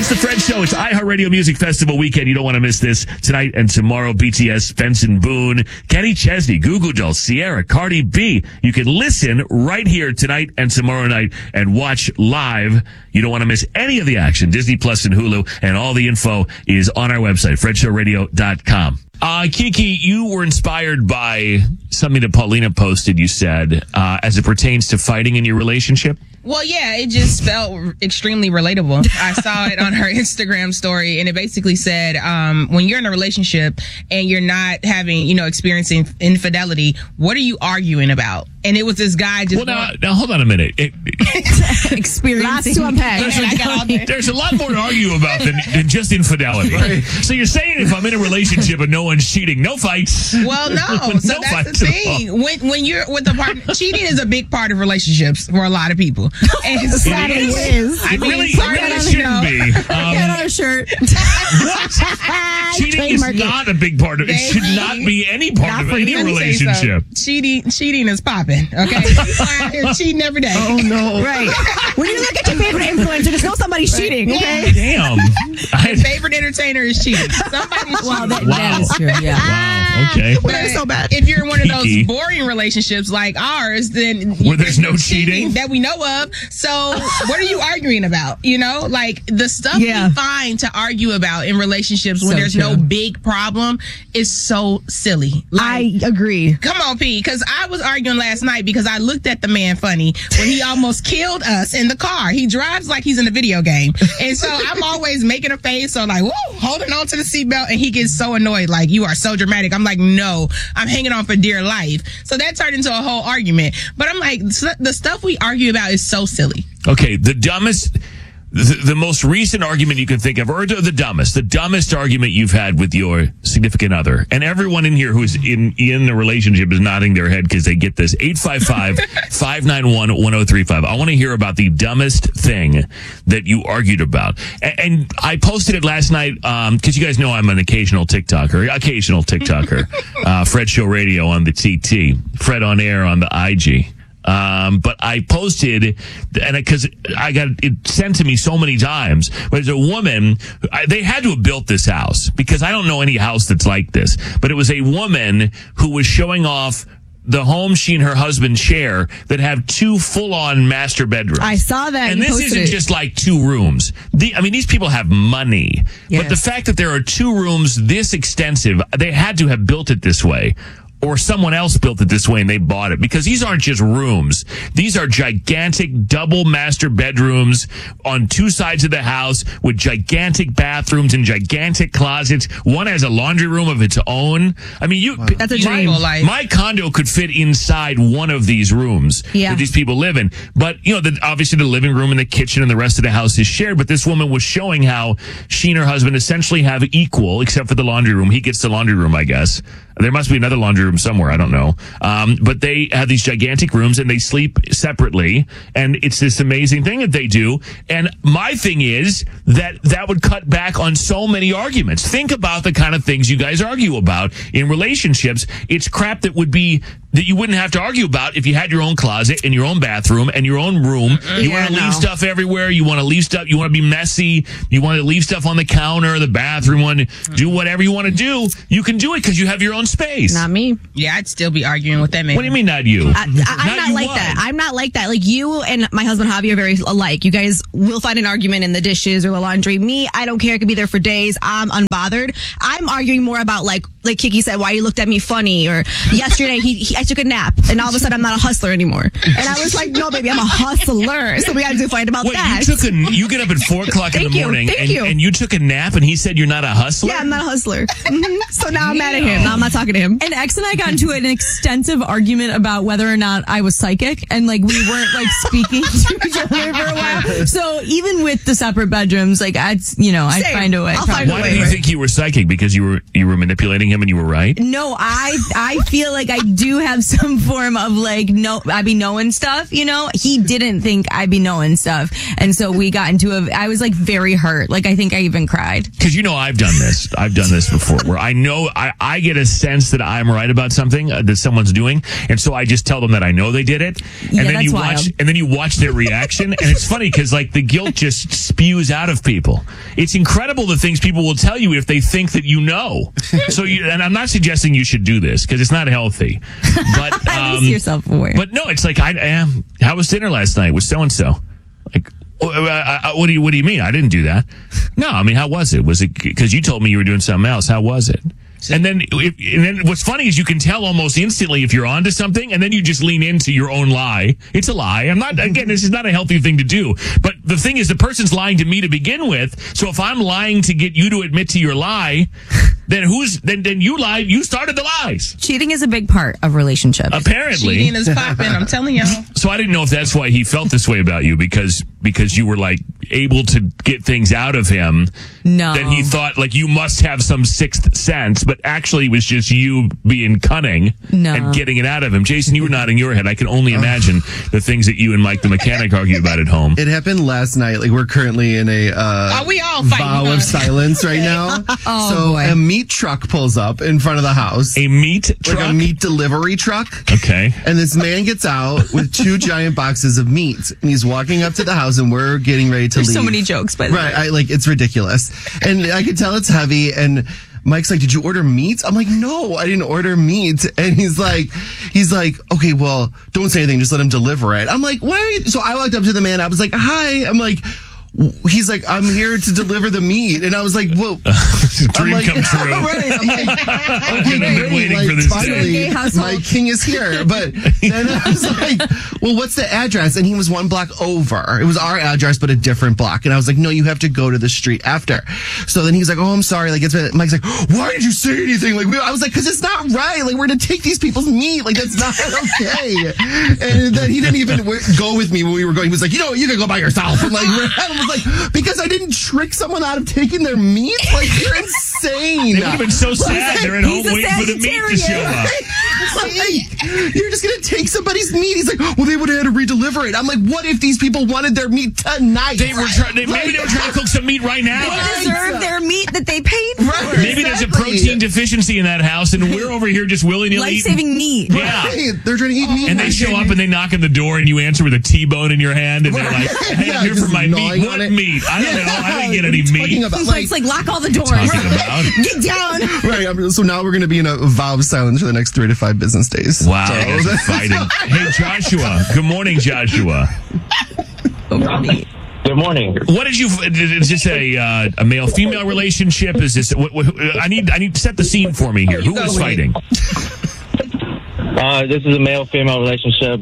It's the Fred Show. It's iHeartRadio Music Festival weekend. You don't want to miss this. Tonight and tomorrow, BTS, Benson Boone, Kenny Chesney, Goo Goo Dolls, Sierra, Cardi B. You can listen right here tonight and tomorrow night and watch live. You don't want to miss any of the action. Disney Plus and Hulu, and all the info is on our website, FredShowRadio.com. Kiki, you were inspired by something that Paulina posted, you said, as it pertains to fighting in your relationship. Well, yeah, it just felt extremely relatable. I saw it on her Instagram story, and it basically said, when you're in a relationship and you're not having, experiencing infidelity, what are you arguing about? And it was this guy just... Well, now hold on a minute. Experiencing. Lots to unpack. There's a lot more to argue about than just infidelity. Right. So you're saying if I'm in a relationship and no one's cheating, no fights. Well, no. So that's the thing. When you're with a partner, cheating is a big part of relationships for a lot of people. And sadly it is. It really shouldn't be. Get on a shirt. What? Cheating is not a big part of it. It should not be any part of any relationship. Cheating is popping. Okay, cheating every day. Oh no! Right. When you look at your favorite influencer, just know somebody's cheating. Okay. Damn. Your favorite entertainer is cheating. Somebody's cheating. That is true. Yeah. Wow. Okay. But that's so bad. If you're in one of those boring relationships like ours, then where there's no cheating that we know of. So what are you arguing about? Like the stuff we find to argue about in relationships when there's no big problem is so silly. I agree. Come on, P, because I was arguing last night because I looked at the man funny when he almost killed us in the car. He drives like he's in a video game. And so I'm always making a face, so like, woo, holding on to the seatbelt, and he gets so annoyed, like, you are so dramatic. I'm like, no, I'm hanging on for dear life. So that turned into a whole argument. But I'm like, the stuff we argue about is so silly. Okay, the most recent argument you can think of, or the dumbest argument you've had with your significant other, and everyone in here who's in the relationship is nodding their head because they get this. 855-591-1035. I want to hear about the dumbest thing that you argued about. And I posted it last night because you guys know I'm an occasional TikToker. Fred Show Radio on the TT, Fred on Air on the IG. But I posted, and because I got it sent to me so many times, but there's a woman, they had to have built this house because I don't know any house that's like this, but it was a woman who was showing off the home she and her husband share that have two full-on master bedrooms. I saw that. And this isn't just like two rooms. These people have money. Yes. But the fact that there are two rooms this extensive, they had to have built it this way. Or someone else built it this way and they bought it. Because these aren't just rooms. These are gigantic double master bedrooms on two sides of the house with gigantic bathrooms and gigantic closets. One has a laundry room of its own. I mean, that's a dream. My condo could fit inside one of these rooms that these people live in. But, obviously the living room and the kitchen and the rest of the house is shared. But this woman was showing how she and her husband essentially have equal, except for the laundry room. He gets the laundry room, I guess. There must be another laundry room somewhere. I don't know. But they have these gigantic rooms and they sleep separately. And it's this amazing thing that they do. And my thing is that would cut back on so many arguments. Think about the kind of things you guys argue about in relationships. It's crap that you wouldn't have to argue about if you had your own closet and your own bathroom and your own room. You want to leave stuff everywhere. You want to leave stuff. You want to be messy. You want to leave stuff on the counter, the bathroom. You want to do whatever you want to do. You can do it because you have your own space. Not me. Yeah, I'd still be arguing with that man. What do you mean not you? I'm not like that. I'm not like that. Like you and my husband Javi are very alike. You guys will find an argument in the dishes or the laundry. Me, I don't care. I could be there for days. I'm unbothered. I'm arguing more about like Kiki said, why you looked at me funny, or yesterday I took a nap and all of a sudden I'm not a hustler anymore. And I was like, no, baby, I'm a hustler. So we got to fight about that. You get up at 4:00 in the morning and you took a nap and he said you're not a hustler? Yeah, I'm not a hustler. So now I'm mad at him. Now I'm not talking to him. And X and I got into an extensive argument about whether or not I was psychic, and we weren't speaking to each other for a while. So even with the separate bedrooms, I'd find a way. Why did you think you were psychic? Because you were manipulating him and you were right? No, I feel like I do have have some form of like, no, I be knowing stuff, you know? He didn't think I be knowing stuff. And so we got I was like very hurt. Like, I think I even cried. Because, I've done this. I've done this before where I know I get a sense that I'm right about something that someone's doing. And so I just tell them that I know they did it. And then you watch their reaction. And it's funny because like the guilt just spews out of people. It's incredible the things people will tell you if they think that you know. So, and I'm not suggesting you should do this because it's not healthy. But at least you're self-aware. But no, it's like how was dinner last night with so and so? Like, what do you mean? I didn't do that. No, I mean, how was it? Was it because you told me you were doing something else? How was it? And then what's funny is you can tell almost instantly if you're onto something, and then you just lean into your own lie. It's a lie. This is not a healthy thing to do. But the thing is, the person's lying to me to begin with. So if I'm lying to get you to admit to your lie, then then you lied. You started the lies. Cheating is a big part of relationships. Apparently. Cheating is popping, I'm telling y'all. So I didn't know if that's why he felt this way about you, because you were like able to get things out of him. No. That he thought like you must have some sixth sense, but actually it was just you being cunning and getting it out of him. Jason, you were nodding your head. I can only imagine the things that you and Mike the mechanic argue about at home. It happened last night. Like, we're currently in a we all fighting vow of silence right now. Boy. A meat truck pulls up in front of the house. A meat truck? Like a meat delivery truck. Okay. And this man gets out with 2 giant boxes of meat, and he's walking up to the house, and we're getting ready to leave. So many jokes, by the way. Right. It's ridiculous. And I could tell it's heavy, and Mike's like, did you order meat? I'm like, no, I didn't order meat. And he's like, okay, well, don't say anything. Just let him deliver it. I'm like, why are you? So I walked up to the man. I was like, hi. I'm like, he's like, I'm here to deliver the meat. And I was like, whoa. Dream come true. Right. I'm like, okay, I've been waiting for this day. My king is here. But then I was like, well, what's the address? And he was 1 block over. It was our address, but a different block. And I was like, no, you have to go to the street after. So then he's like, oh, I'm sorry. Like, Mike's like, why did you say anything? Like, I was like, because it's not right. Like, we're going to take these people's meat. Like, that's not okay. And then he didn't even go with me when we were going. He was like, you can go by yourself. And like, like, because I didn't trick someone out of taking their meat? Like, you're insane. They would have been so sad. They're at home waiting for the meat to show up. Like, you're just going to take somebody's meat. He's like, well, they would have had to redeliver it. I'm like, what if these people wanted their meat tonight? Maybe they were trying to cook some meat right now. They deserve their meat that they paid for. Right, maybe there's a protein deficiency in that house, and we're over here just willy-nilly life-saving meat. Yeah. Right. They're trying to eat meat. And they show up and they knock on the door and you answer with a T-bone in your hand and they're like, hey, I'm here for my meat. What meat? I don't know. I didn't get any meat. It's like lock all the doors. Get down. Right. So now we're going to be in a vow of silence for the next 3 to 5 business days. Wow. You guys are fighting. Hey, Joshua. Good morning, Joshua. Good morning. What did you? Is this a male-female relationship? Is this? I need to set the scene for me here. Who was fighting? This is a male-female relationship.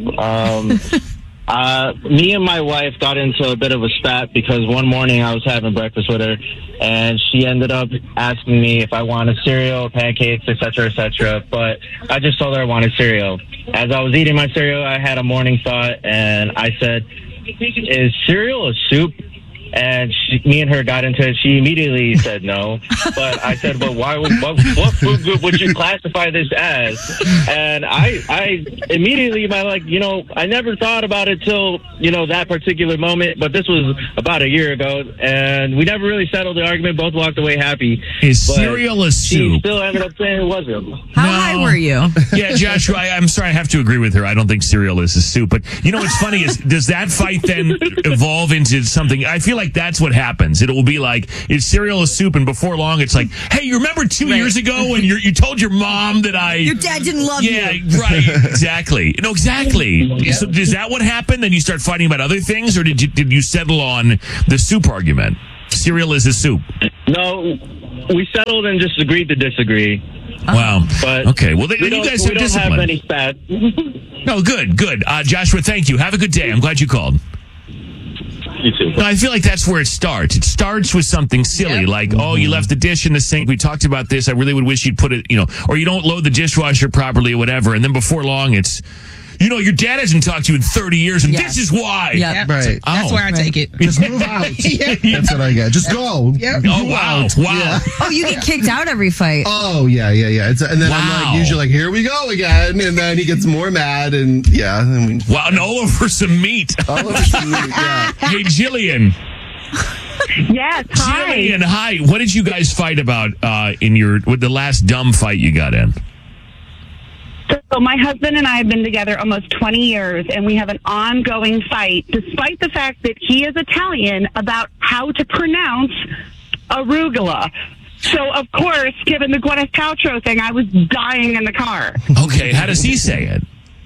Me and my wife got into a bit of a spat because one morning I was having breakfast with her, and she ended up asking me if I wanted cereal, pancakes, etc., but I just told her I wanted cereal. As I was eating my cereal, I had a morning thought, and I said, is cereal a soup? And me and her got into it. She immediately said no. But I said, well, what food group would you classify this as? And I immediately, I never thought about it till, that particular moment. But this was about a year ago. And we never really settled the argument. Both walked away happy. Is cereal a soup? She still ended up saying it wasn't. How high were you? Yeah, Joshua, I'm sorry. I have to agree with her. I don't think cereal is a soup. But what's funny is, does that fight then evolve into something? I feel like that's what happens. It will be like, is cereal a soup? And before long, it's like, hey, you remember 2 years ago when you told your mom that your dad didn't love you? Yeah, right. Exactly. No, exactly. Yep. So is that what happened? Then you start fighting about other things, or did you settle on the soup argument? Cereal is a soup. No, we settled and just agreed to disagree. Wow. But okay. Well, you guys have discipline. We don't have any spat. No, good. Joshua, thank you. Have a good day. I'm glad you called. You too. No, I feel like that's where it starts. It starts with something silly, like, oh, you left the dish in the sink. We talked about this. I really would wish you'd put it, or you don't load the dishwasher properly or whatever. And then before long, it's, your dad hasn't talked to you in 30 years, and this is why. Yep. Right. That's where I take it. Just move out. That's what I get. Just go. Yep. Oh, wow. Wow. Yeah. Oh, you get kicked out every fight. Oh, yeah. And then I'm like, usually like, here we go again. And then he gets more mad. And wow, and all over some meat. All over some meat, yeah. Hey, Jillian. Yes, hi. Jillian, hi. What did you guys fight about with the last dumb fight you got in? So my husband and I have been together almost 20 years, and we have an ongoing fight, despite the fact that he is Italian, about how to pronounce arugula. So, of course, given the Gwyneth Paltrow thing, I was dying in the car. Okay, how does he say it?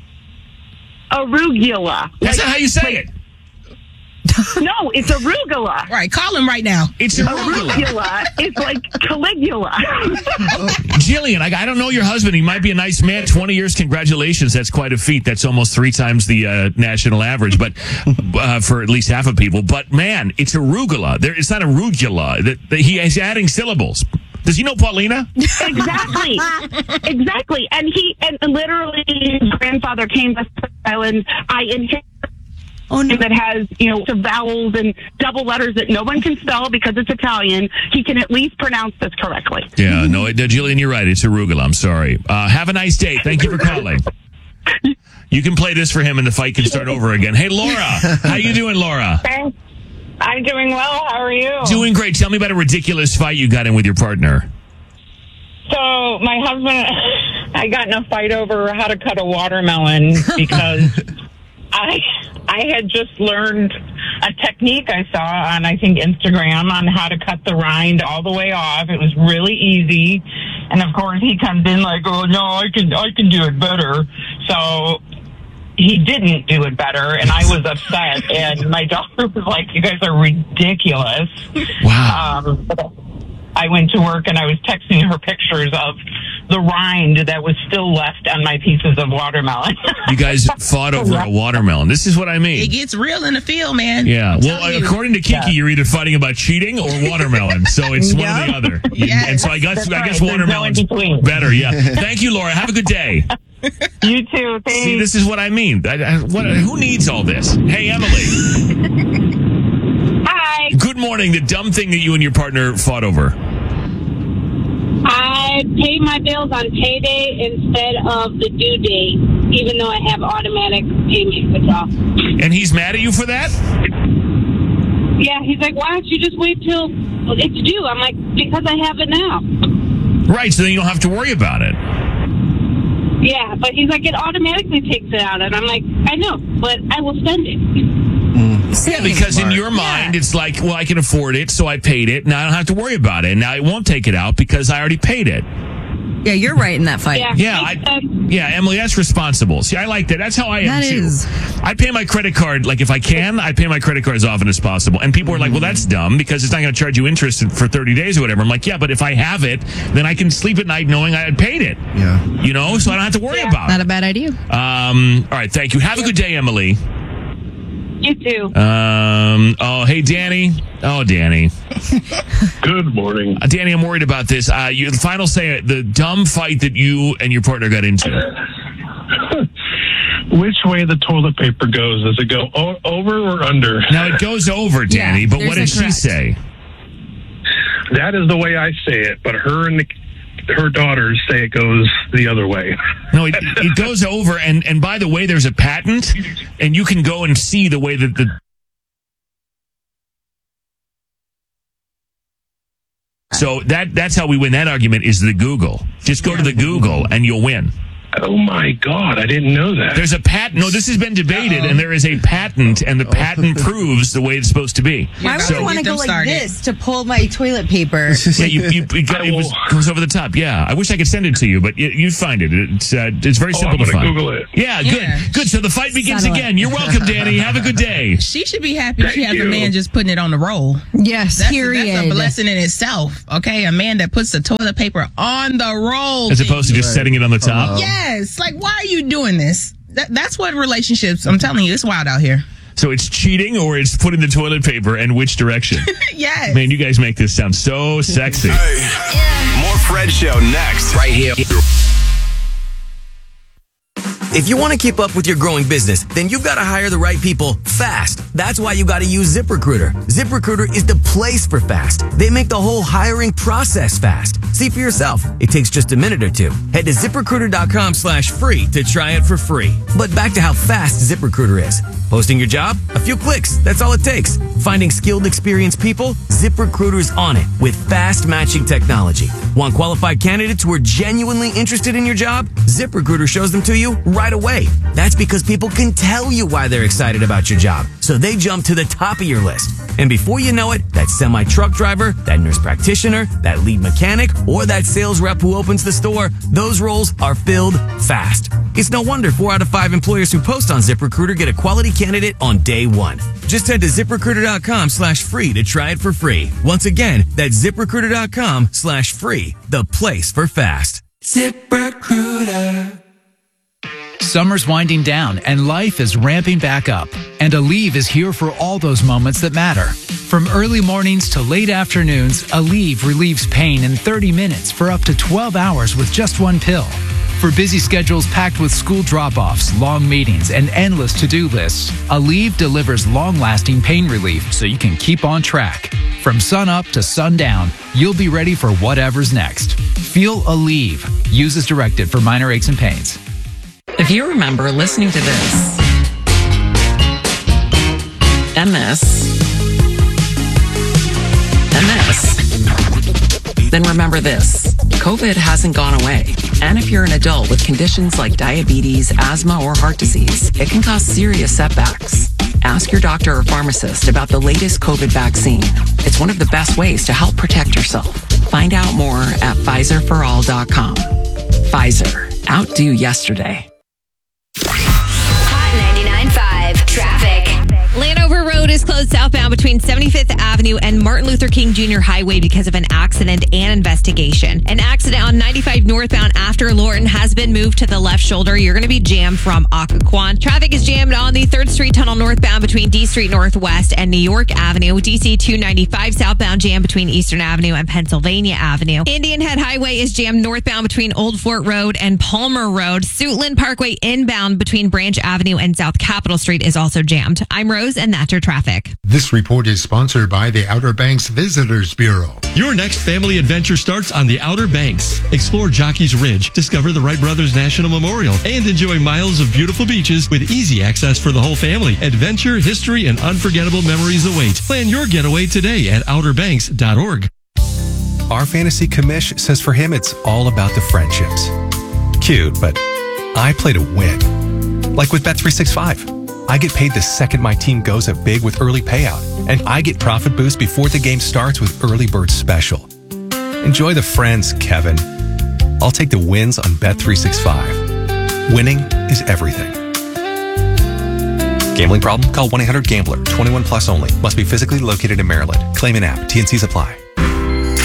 Arugula. That's not how you say it. No, it's arugula. Right, call him right now. It's arugula. Arugula is like Caligula. Jillian, I don't know your husband. He might be a nice man. 20 years, congratulations. That's quite a feat. That's almost 3 times the national average, but for at least half of people. But, man, it's arugula. It's not arugula. He's adding syllables. Does he know Paulina? Exactly. And literally his grandfather came to the island. I inherited that has, some vowels and double letters that no one can spell because it's Italian. He can at least pronounce this correctly. Yeah, no, Jillian, you're right. It's arugula. I'm sorry. Have a nice day. Thank you for calling. You can play this for him and the fight can start over again. Hey, Laura. How you doing, Laura? Thanks. I'm doing well. How are you? Doing great. Tell me about a ridiculous fight you got in with your partner. So my husband, I got in a fight over how to cut a watermelon because I had just learned a technique I saw on, I think, Instagram on how to cut the rind all the way off. It was really easy. And of course he comes in like, oh no, I can do it better. So he didn't do it better, and I was upset. And my daughter was like, you guys are ridiculous. Wow. I went to work and I was texting her pictures of the rind that was still left on my pieces of watermelon. You guys fought over a watermelon. This is what I mean. It gets real in the field, man. Yeah. Well, according to Kiki, you're either fighting about cheating or watermelon. So it's one or the other. Yes. And so I guess watermelon's better. Yeah. Thank you, Laura. Have a good day. You too. Thanks. See, this is what I mean. Who needs all this? Hey, Emily. Hi. Good morning. The dumb thing that you and your partner fought over. I pay my bills on payday instead of the due date, even though I have automatic payment withdrawal. And he's mad at you for that? Yeah, he's like, why don't you just wait till it's due? I'm like, because I have it now. Right, so then you don't have to worry about it. Yeah, but he's like, it automatically takes it out. And I'm like, I know, but I will spend it. Yeah, because in your mind, it's like, well, I can afford it, so I paid it. Now I don't have to worry about it. Now I won't take it out because I already paid it. Yeah, you're right in that fight. Yeah, Emily, that's responsible. See, I like that. That's how I am, too. I pay my credit card, like if I can, I pay my credit card as often as possible. And people are like, well, that's dumb because it's not going to charge you interest for 30 days or whatever. I'm like, yeah, but if I have it, then I can sleep at night knowing I had paid it. Yeah. So I don't have to worry about it. Not a bad idea. All right, thank you. Have a good day, Emily. You too. Hey, Danny. Oh, Danny. Good morning. Danny, I'm worried about this. The final say, the dumb fight that you and your partner got into. Which way the toilet paper goes? Does it go over or under? Now, it goes over, Danny, but what did she say? That is the way I say it, but her daughters say it goes the other way. No, it goes over, and by the way, there's a patent, and you can go and see the way that the... So that's how we win that argument is the Google. Just go to the Google, and you'll win. Oh, my God. I didn't know that. There's a patent. No, this has been debated, and there is a patent, and the patent proves the way it's supposed to be. Why would I want to go like this to pull my toilet paper? Yeah, it goes over the top. Yeah, I wish I could send it to you, but you find it. It's very simple to find. Google it. Yeah, good. So the fight begins again. You're welcome, Danny. Have a good day. She should be happy she has a man just putting it on the roll. Yes, that's a blessing in itself. Okay, a man that puts the toilet paper on the roll. As opposed to just setting it on the top? Yes. Like, why are you doing this? That's what relationships, I'm telling you, it's wild out here. So it's cheating or it's putting the toilet paper and which direction? Yes. Man, you guys make this sound so sexy. More Fred Show next. Right here. If you want to keep up with your growing business, then you've got to hire the right people fast. That's why you got to use ZipRecruiter. ZipRecruiter is the place for fast. They make the whole hiring process fast. See for yourself. It takes just a minute or two. Head to ZipRecruiter.com/free to try it for free. But back to how fast ZipRecruiter is. Posting your job? A few clicks. That's all it takes. Finding skilled, experienced people? ZipRecruiter's on it with fast matching technology. Want qualified candidates who are genuinely interested in your job? ZipRecruiter shows them to you right away. That's because people can tell you why they're excited about your job. So they jump to the top of your list. And before you know it, that semi-truck driver, that nurse practitioner, that lead mechanic, or that sales rep who opens the store, those roles are filled fast. It's no wonder 4 out of 5 employers who post on ZipRecruiter get a quality candidate on day one. Just head to ZipRecruiter.com/free to try it for free. Once again, that's ZipRecruiter.com/free, the place for fast. ZipRecruiter. Summer's winding down and life is ramping back up. And Aleve is here for all those moments that matter. From early mornings to late afternoons, Aleve relieves pain in 30 minutes for up to 12 hours with just one pill. For busy schedules packed with school drop-offs, long meetings, and endless to-do lists, Aleve delivers long-lasting pain relief so you can keep on track. From sun up to sundown, you'll be ready for whatever's next. Feel Aleve. Use as directed for minor aches and pains. If you remember listening to this, and this, then remember this. COVID hasn't gone away. And if you're an adult with conditions like diabetes, asthma, or heart disease, it can cause serious setbacks. Ask your doctor or pharmacist about the latest COVID vaccine. It's one of the best ways to help protect yourself. Find out more at PfizerForAll.com. Pfizer. Outdo yesterday. Hot 99.5 traffic. Landover Road is closed southbound between 75th Avenue and Martin Luther King Jr. Highway because of an accident and investigation. An accident on 95 northbound after Lorton has been moved to the left shoulder. You're going to be jammed from Occoquan. Traffic is jammed on the 3rd Street Tunnel northbound between D Street Northwest and New York Avenue. DC 295 southbound jam between Eastern Avenue and Pennsylvania Avenue. Indian Head Highway is jammed northbound between Old Fort Road and Palmer Road. Suitland Parkway inbound between Branch Avenue and South Capitol Street is also jammed. I'm Rose, and that's your traffic. This report is sponsored by the Outer Banks Visitors Bureau. Your next family adventure starts on the Outer Banks. Explore Jockey's Ridge, discover the Wright Brothers National Memorial, and enjoy miles of beautiful beaches with easy access for the whole family. Adventure, history, and unforgettable memories await. Plan your getaway today at outerbanks.org. Our fantasy commish says for him it's all about the friendships. Cute, but I play to win. Like with Bet365. I get paid the second my team goes up big with early payout, and I get profit boost before the game starts with Early Bird Special. Enjoy the friends, Kevin. I'll take the wins on Bet365. Winning is everything. Gambling problem? Call 1-800-GAMBLER. 21 plus only. Must be physically located in Maryland. Claim in app. T&Cs apply.